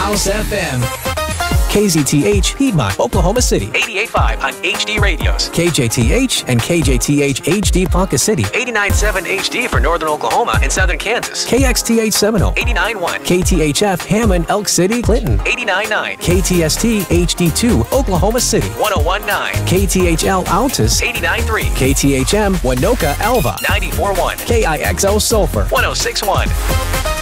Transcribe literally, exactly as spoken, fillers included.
House F M. K Z T H, Piedmont, Oklahoma City. eighty-eight point five on H D radios. K J T H and K J T H H D Ponca City. eighty-nine point seven H D for northern Oklahoma and southern Kansas. K X T H Seminole. eighty-nine point one. K T H F, Hammond, Elk City, Clinton. eighty-nine point nine. K T S T H D two, Oklahoma City. one oh one point nine. K T H L, Altus. eighty-nine point three. K T H M, Winoka, Alva. ninety-four point one. K I X O, Sulphur. one oh six point one.